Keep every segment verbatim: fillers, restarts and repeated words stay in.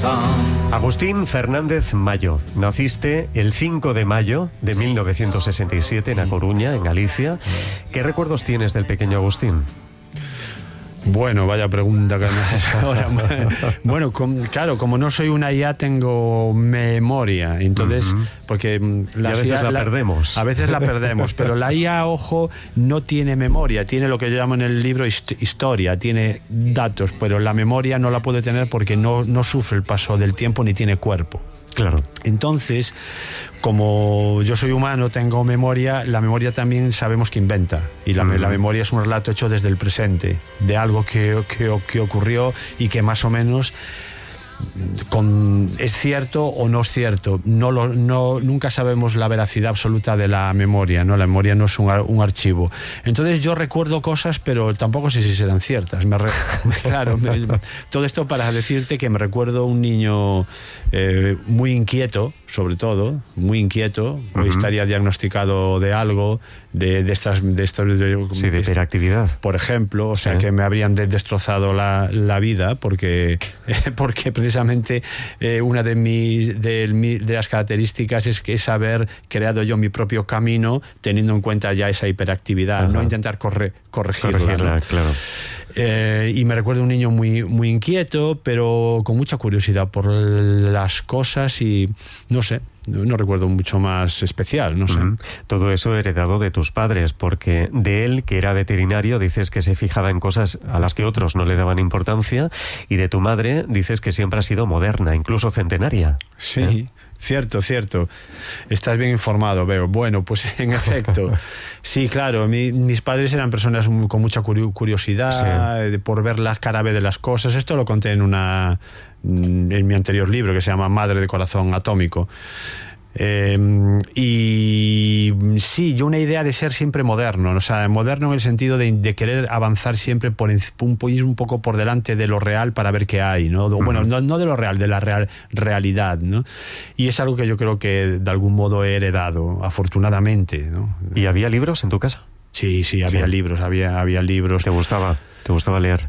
Agustín Fernández Mayo, naciste el cinco de mayo de mil novecientos sesenta y siete en A Coruña, en Galicia. ¿Qué recuerdos tienes del pequeño Agustín? Bueno, vaya pregunta que me haces ahora. Bueno, com, claro, como no soy una I A, tengo memoria. Entonces, uh-huh. porque la, a veces I A, la, la perdemos. A veces la perdemos, pero la I A, ojo, no tiene memoria. Tiene lo que yo llamo en el libro hist- historia, tiene datos, pero la memoria no la puede tener porque no, no sufre el paso del tiempo ni tiene cuerpo. Claro. Entonces, como yo soy humano, tengo memoria, la memoria también sabemos que inventa. Y la, uh-huh. la memoria es un relato hecho desde el presente, de algo que, que, que ocurrió y que más o menos con, es cierto o no es cierto. No lo, no, nunca sabemos la veracidad absoluta de la memoria, ¿no? La memoria no es un, un archivo. Entonces yo recuerdo cosas, pero tampoco sé si serán ciertas. Me re, claro, me, todo esto para decirte que me recuerdo un niño eh, muy inquieto, sobre todo, muy inquieto. Uh-huh. Estaría diagnosticado de algo, de, de estas... De estas de, sí, de hiperactividad. Por ejemplo, o sea, sí. que me habrían de, destrozado la, la vida porque, eh, porque precisamente eh, una de, mis, de, de las características es que es haber creado yo mi propio camino teniendo en cuenta ya esa hiperactividad, uh-huh. no intentar corre, corregirla. Corregirla, ¿no? Claro. Eh, y me recuerdo un niño muy, muy inquieto, pero con mucha curiosidad por las cosas y no sé, no, no recuerdo mucho más especial, no sé. Uh-huh. Todo eso heredado de tus padres, porque de él, que era veterinario, dices que se fijaba en cosas a las que otros no le daban importancia, y de tu madre dices que siempre ha sido moderna, incluso centenaria. Sí. ¿Eh? Cierto, cierto. Estás bien informado, veo. Bueno, pues en efecto, sí, claro, mi, mis padres eran personas con mucha curiosidad, sí. por ver la cara B de las cosas. Esto lo conté en una en mi anterior libro que se llama Madre de Corazón Atómico. Eh, y sí, yo una idea de ser siempre moderno, o sea, moderno en el sentido de, de querer avanzar siempre por un, ir un poco por delante de lo real para ver qué hay, ¿no? Bueno, uh-huh. no, no de lo real, de la real, realidad, ¿no? Y es algo que yo creo que de algún modo he heredado, afortunadamente, ¿no? ¿Y había libros en tu casa? Sí, sí, había sí. libros, había, había libros. ¿Te gustaba? ¿Te gustaba leer?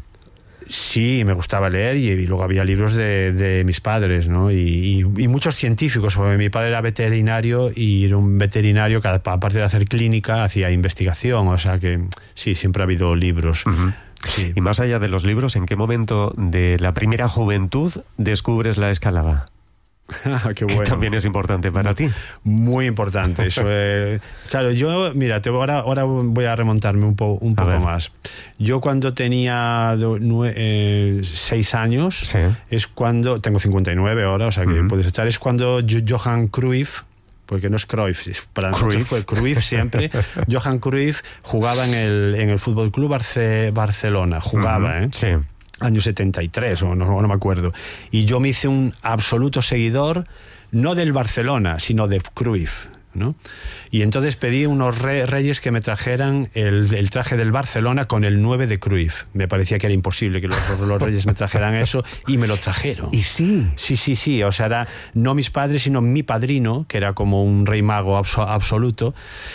Sí, me gustaba leer y, y luego había libros de, de mis padres, ¿no? Y, y, y muchos científicos, porque mi padre era veterinario y era un veterinario que aparte de hacer clínica hacía investigación, o sea que sí, siempre ha habido libros. Uh-huh. Sí. Y más allá de los libros, ¿en qué momento de la primera juventud descubres la escalada? Qué bueno. Que también es importante para ti. Muy importante. Eso es, claro, yo, mira, te, ahora, ahora voy a remontarme un, po, un poco más. Yo cuando tenía nue, eh, seis años, sí. es cuando, tengo cincuenta y nueve ahora, o sea que uh-huh. puedes echar, es cuando Johan Cruyff, porque no es Cruyff, para nosotros fue Cruyff siempre. Johan Cruyff jugaba en el, en el Fútbol Club Barce, Barcelona, jugaba, uh-huh. ¿eh? Sí. Año setenta y tres, o no, no me acuerdo. Y yo me hice un absoluto seguidor, no del Barcelona, sino de Cruyff, ¿no? Y entonces pedí unos re- reyes que me trajeran el, el traje del Barcelona con el nueve de Cruyff. Me parecía que era imposible que los, los reyes me trajeran eso, y me lo trajeron. ¿Y sí? Sí, sí, sí. O sea, era no mis padres, sino mi padrino, que era como un rey mago abso- absoluto.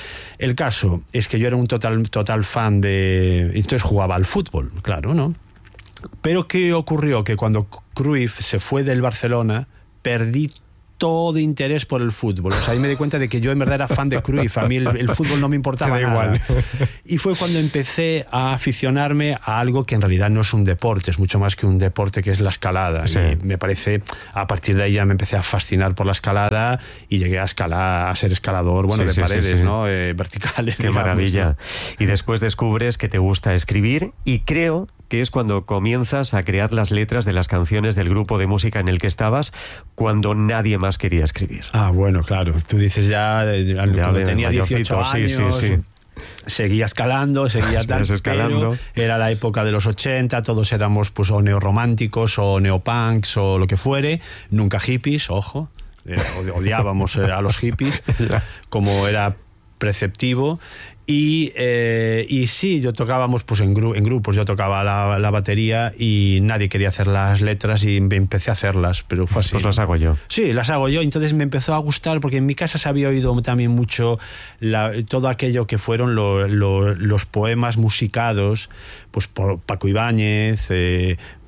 El caso es que yo era un total, total fan de... Entonces jugaba al fútbol, claro, ¿no? Pero ¿qué ocurrió? Que cuando Cruyff se fue del Barcelona, perdí todo interés por el fútbol. O sea, ahí me di cuenta de que yo en verdad era fan de Cruyff. A mí el, el fútbol no me importaba Te da nada. Igual. Y fue cuando empecé a aficionarme a algo que en realidad no es un deporte, es mucho más que un deporte, que es la escalada. Sí. Y me parece, a partir de ahí ya me empecé a fascinar por la escalada y llegué a escalar, a ser escalador, bueno, sí, de sí, paredes, sí, sí. ¿no? Eh, verticales. Qué digamos, maravilla. ¿no? Y después descubres que te gusta escribir, y creo que es cuando comienzas a crear las letras de las canciones del grupo de música en el que estabas, cuando nadie más quería escribir. Ah, bueno, claro. Tú dices ya, ya cuando de, tenía dieciocho años... Sí, sí, sí. Seguía escalando, seguía tal, escalando. Pero era la época de los ochenta, todos éramos pues o neorrománticos o neopunks o lo que fuere, nunca hippies, ojo, eh, odiábamos a los hippies, como era preceptivo. Y, eh, y sí, yo tocábamos pues en, gru- en grupos, yo tocaba la, la batería y nadie quería hacer las letras y empecé a hacerlas, pero fue así. Pues las hago yo. Sí, las hago yo, entonces me empezó a gustar porque en mi casa se había oído también mucho la, todo aquello que fueron lo, lo, los poemas musicados pues por Paco Ibáñez, eh,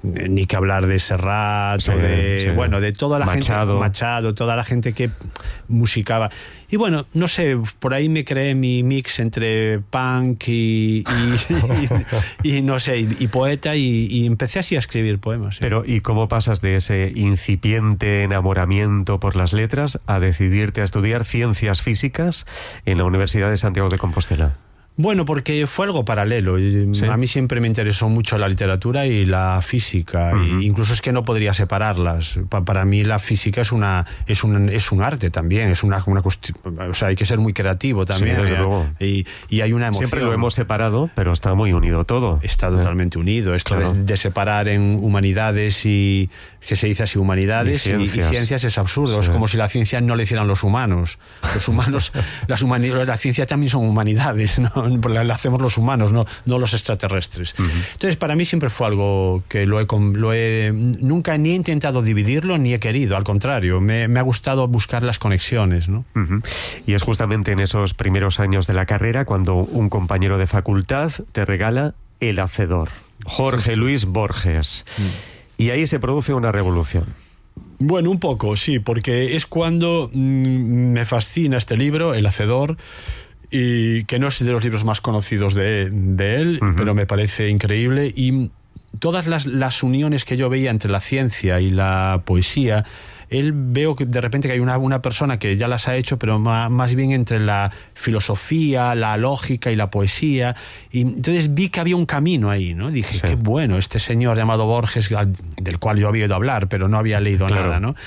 ni que hablar de Serrat, sí, o de, sí. bueno, de toda la Machado. gente, Machado, toda la gente que musicaba. Y bueno, no sé, por ahí me creé mi mix entre punk y, y, y, y no sé, y, y poeta, y, y empecé así a escribir poemas. ¿Sí? Pero, ¿y cómo pasas de ese incipiente enamoramiento por las letras a decidirte a estudiar ciencias físicas en la Universidad de Santiago de Compostela? Bueno, porque fue algo paralelo. ¿Sí? A mí siempre me interesó mucho la literatura y la física. Uh-huh. E incluso es que no podría separarlas. Pa para mí la física es una es un, es un arte también. Es una, una cuestión, o sea, hay que ser muy creativo también. Sí, desde luego. Y, y hay una emoción. Siempre lo hemos separado, pero está muy unido todo. Está totalmente unido. Esto claro. de, de separar en humanidades y... que se dice así, humanidades y ciencias, y, y ciencias es absurdo. Sí. Es como si la ciencia no la hicieran los humanos. Los humanos, las humanidades, la ciencia también son humanidades, ¿no? La, la hacemos los humanos, no, no los extraterrestres. Uh-huh. Entonces, para mí siempre fue algo que lo he, lo he... Nunca ni he intentado dividirlo, ni he querido. Al contrario, me, me ha gustado buscar las conexiones, ¿no? Uh-huh. Y es justamente en esos primeros años de la carrera cuando un compañero de facultad te regala El Hacedor, Jorge Luis Borges. Uh-huh. Y ahí se produce una revolución. Bueno, un poco, sí, porque es cuando mmm, me fascina este libro, El Hacedor, y que no es de los libros más conocidos de, de él, uh-huh. pero me parece increíble. Y todas las, las uniones que yo veía entre la ciencia y la poesía, él veo que de repente que hay una, una persona que ya las ha hecho, pero más, más bien entre la filosofía, la lógica y la poesía. Y entonces vi que había un camino ahí, ¿no? Dije, sí. qué bueno, este señor llamado Borges, del cual yo había oído hablar, pero no había leído claro. nada, ¿no?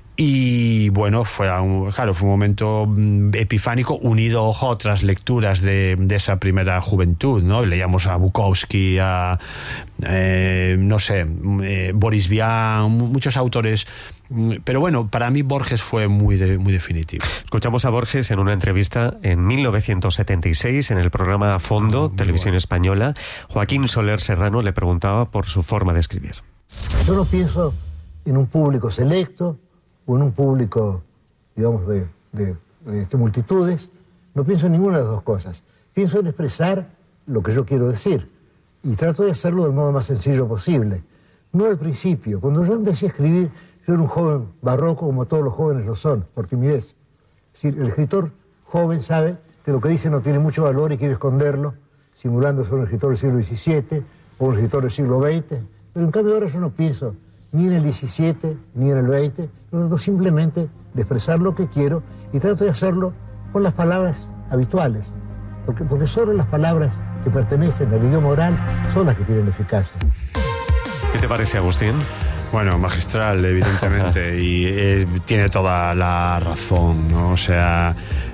Y bueno, fue un, claro, fue un momento epifánico, unido a otras lecturas de, de esa primera juventud, ¿no? Leíamos a Bukowski, a eh, no sé, eh, Boris Vian, muchos autores. Pero bueno, para mí Borges fue muy, de, muy definitivo. Escuchamos a Borges en una entrevista en mil novecientos setenta y seis en el programa A Fondo, oh, Televisión bueno. Española. Joaquín Soler Serrano le preguntaba por su forma de escribir. Yo no pienso en un público selecto o en un público, digamos, de, de, de, de multitudes. No pienso en ninguna de las dos cosas. Pienso en expresar lo que yo quiero decir y trato de hacerlo del modo más sencillo posible. No al principio. Cuando yo empecé a escribir, yo era un joven barroco, como todos los jóvenes lo son, por timidez. Es decir, el escritor joven sabe que lo que dice no tiene mucho valor y quiere esconderlo, simulando ser un escritor del siglo diecisiete o un escritor del siglo veinte. Pero en cambio ahora yo no pienso ni en el diecisiete ni en el veinte, yo trato simplemente de expresar lo que quiero y trato de hacerlo con las palabras habituales, porque, porque solo las palabras que pertenecen al idioma oral son las que tienen eficacia. ¿Qué te parece, Agustín? Bueno, magistral, evidentemente, y eh, tiene toda la razón, ¿no? O sea,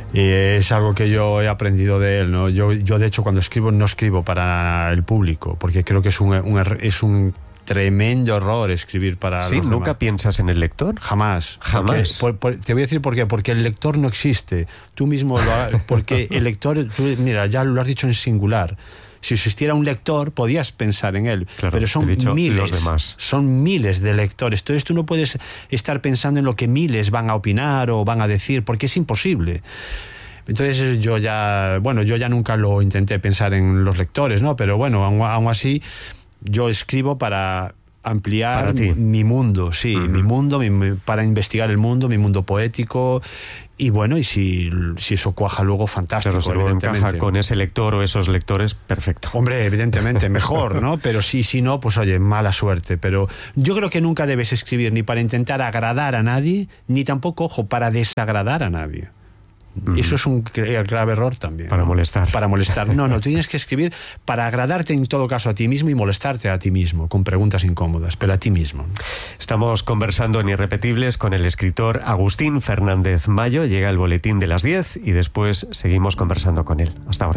es algo que yo he aprendido de él, ¿no? Yo, yo de hecho, cuando escribo, no escribo para el público, porque creo que es un, un, es un tremendo error escribir para sí, los ¿nunca demás. ¿Piensas en el lector? Jamás. Jamás. Porque, por, por, te voy a decir por qué. Porque el lector no existe. Tú mismo lo porque el lector, tú, mira, ya lo has dicho en singular. Si existiera un lector, podías pensar en él. Claro, pero son miles. Los demás. Son miles de lectores. Entonces tú no puedes estar pensando en lo que miles van a opinar o van a decir, porque es imposible. Entonces yo ya, bueno, yo ya nunca lo intenté pensar en los lectores, ¿no? Pero bueno, aún, aún así, yo escribo para ampliar para ti. mi mundo, sí, uh-huh. mi mundo, mi, para investigar el mundo, mi mundo poético. Y bueno, y si, si eso cuaja luego, fantástico. Pero si luego encaja con ese lector o esos lectores, perfecto. Hombre, evidentemente, mejor, ¿no? Pero sí, si no, pues oye, mala suerte. Pero yo creo que nunca debes escribir ni para intentar agradar a nadie, ni tampoco, ojo, para desagradar a nadie. Uh-huh. Eso es un grave error también. Para ¿no? molestar. Para molestar. No, no, tú tienes que escribir para agradarte en todo caso a ti mismo y molestarte a ti mismo, con preguntas incómodas, pero a ti mismo. Estamos conversando en Irrepetibles con el escritor Agustín Fernández Mayo. Llega el boletín de las diez y después seguimos conversando con él. Hasta ahora.